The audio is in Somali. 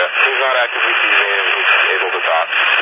He's not actively seizing and he's able to talk.